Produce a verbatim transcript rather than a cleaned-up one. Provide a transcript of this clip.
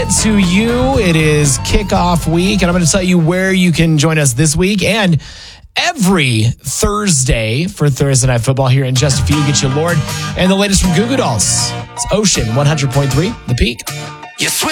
it to you. It is kickoff week, and I'm going to tell you where you can join us this week and every Thursday for Thursday Night Football here in just a few. Get you Lord and the latest from Goo Goo Dolls. It's Ocean one hundred point three, The Peak. You swim